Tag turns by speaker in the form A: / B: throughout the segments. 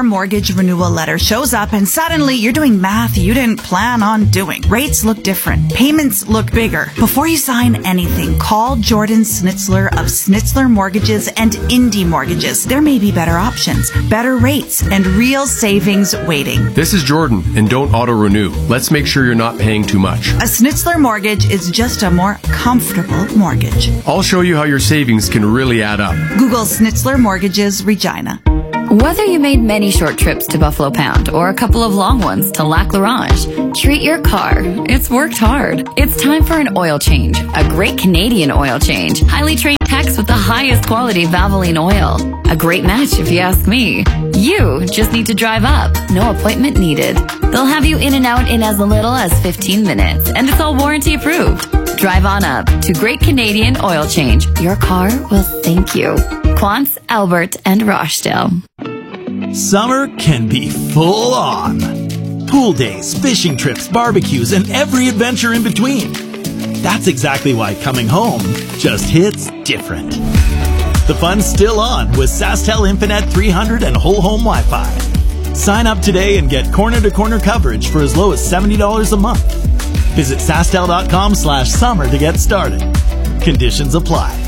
A: mortgage renewal letter shows up and suddenly you're doing math you didn't plan on doing. Rates look different. Payments look bigger. Before you sign anything, call Jordan Schnitzler of Schnitzler Mortgages and Indy Mortgages. There may be better options, better rates, and real savings waiting.
B: This is Jordan, and don't auto-renew. Let's make sure you're not paying too much.
A: A Schnitzler mortgage is just a more comfortable mortgage.
B: I'll show you how your savings can really add up.
A: Google Schnitzler Mortgages, Regina.
C: Whether you made many short trips to Buffalo Pound or a couple of long ones to Lac La Ronge, treat your car. It's worked hard. It's time for an oil change. A great Canadian oil change. Highly trained techs with the highest quality Valvoline oil. A great match if you ask me. You just need to drive up. No appointment needed. They'll have you in and out in as little as 15 minutes, and it's all warranty approved. Drive on up to Great Canadian Oil Change. Your car will thank you. Quance, Albert, and Rochdale.
D: Summer can be full on. Pool days, fishing trips, barbecues, and every adventure in between. That's exactly why coming home just hits different. The fun's still on with SaskTel Infinet 300 and whole home Wi-Fi. Sign up today and get corner-to-corner coverage for as low as $70 a month. Visit SaskTel.com/summer to get started. Conditions apply.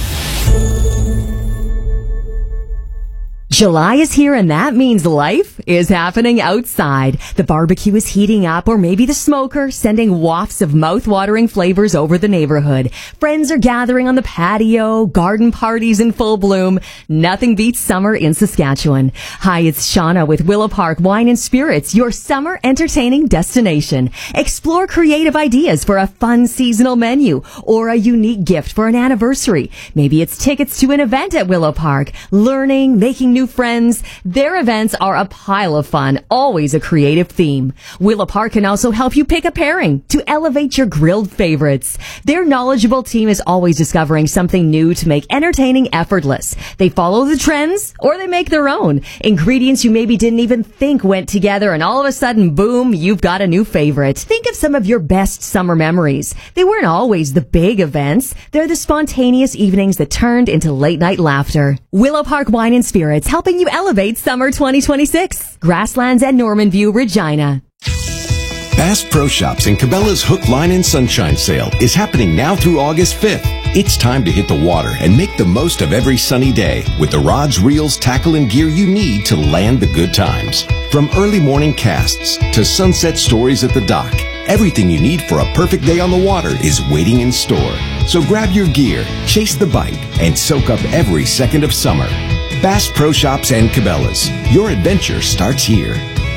E: July is here, and that means life is happening outside. The barbecue is heating up, or maybe the smoker sending wafts of mouth-watering flavors over the neighborhood. Friends are gathering on the patio, garden parties in full bloom. Nothing beats summer in Saskatchewan. Hi, it's Shauna with Willow Park Wine and Spirits, your summer entertaining destination. Explore creative ideas for a fun seasonal menu or a unique gift for an anniversary. Maybe it's tickets to an event at Willow Park, learning, making new friends. Their events are a pile of fun, always a creative theme. Willow Park can also help you pick a pairing to elevate your grilled favorites. Their knowledgeable team is always discovering something new to make entertaining effortless. They follow the trends or they make their own. Ingredients you maybe didn't even think went together, and all of a sudden, boom, you've got a new favorite. Think of some of your best summer memories. They weren't always the big events. They're the spontaneous evenings that turned into late night laughter. Willow Park Wine and Spirits, helping you elevate summer 2026. Grasslands and Normanview, Regina.
F: Bass Pro Shops and Cabela's Hook, Line, and Sunshine Sale is happening now through August 5th. It's time to hit the water and make the most of every sunny day with the rods, reels, tackle, and gear you need to land the good times. From early morning casts to sunset stories at the dock, everything you need for a perfect day on the water is waiting in store. So grab your gear, chase the bite, and soak up every second of summer. Bass Pro Shops and Cabela's. Your adventure starts here.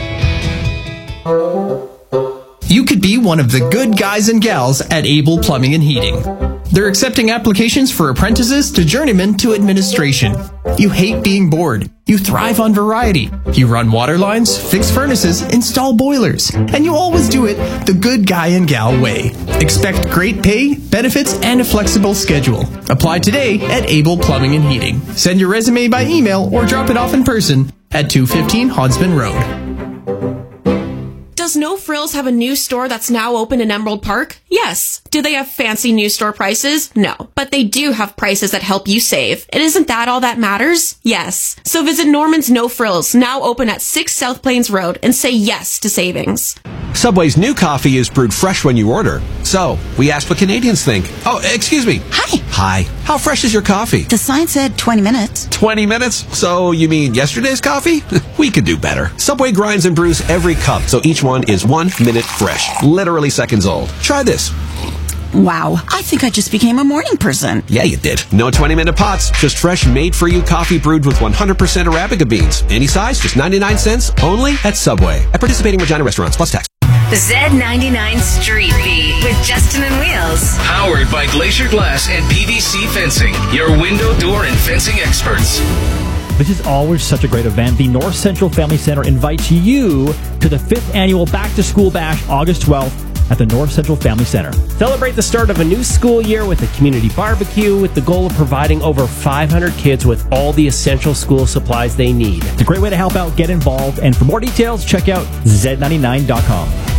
G: You could be one of the good guys and gals at Able Plumbing and Heating. They're accepting applications for apprentices to journeyman to administration. You hate being bored. You thrive on variety. You run water lines, fix furnaces, install boilers. And you always do it the good guy and gal way. Expect great pay, benefits, and a flexible schedule. Apply today at Able Plumbing and Heating. Send your resume by email or drop it off in person at 215 Hodgsman Road.
H: Does No Frills have a new store that's now open in Emerald Park? Yes. Do they have fancy new store prices? No. But they do have prices that help you save. And isn't that all that matters? Yes. So visit Norman's No Frills, now open at 6 South Plains Road, and say yes to savings.
I: Subway's new coffee is brewed fresh when you order. So, we asked what Canadians think. Oh, excuse me.
J: Hi.
I: Hi. How fresh is your coffee?
J: The sign said 20 minutes.
I: 20 minutes? So, you mean yesterday's coffee? We could do better. Subway grinds and brews every cup, so each one is 1 minute fresh. Literally seconds old. Try this.
J: Wow, I think I just became a morning person.
I: Yeah, you did. No 20-minute pots, just fresh, made-for-you coffee brewed with 100% Arabica beans. Any size, just 99 cents, only at Subway. At participating Regina restaurants, plus tax.
K: Z99 Street Beat with Justin and Wheels.
L: Powered by Glacier Glass and PVC Fencing, your window, door, and fencing experts.
M: This is always such a great event. The North Central Family Center invites you to the 5th annual Back to School Bash, August 12th at the North Central Family Center.
N: Celebrate the start of a new school year with a community barbecue with the goal of providing over 500 kids with all the essential school supplies they need.
M: It's a great way to help out, get involved, and for more details, check out Z99.com.